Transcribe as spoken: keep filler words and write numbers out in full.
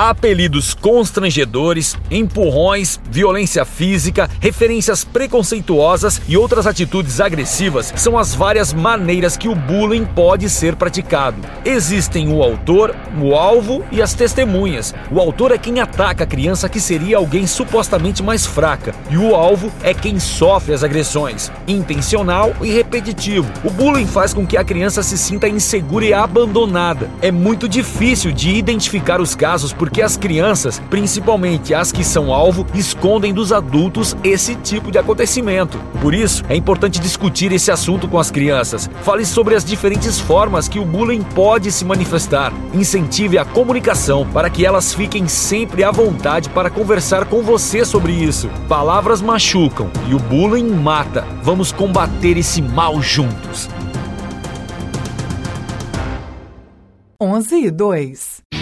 Apelidos constrangedores, empurrões, violência física, referências preconceituosas e outras atitudes agressivas são as várias maneiras que o bullying pode ser praticado. Existem o autor, o alvo e as testemunhas. O autor é quem ataca a criança, que seria alguém supostamente mais fraca, e o alvo é quem sofre as agressões, intencional e repetitivo. O bullying faz com que a criança se sinta insegura e abandonada. É muito difícil de identificar os casos porque as crianças, principalmente as que são alvo, escondem dos adultos esse tipo de acontecimento. Por isso, é importante discutir esse assunto com as crianças. Fale sobre as diferentes formas que o bullying pode se manifestar. Incentive a comunicação para que elas fiquem sempre à vontade para conversar com você sobre isso. Palavras machucam e o bullying mata. Vamos combater esse mal juntos. onze e dois.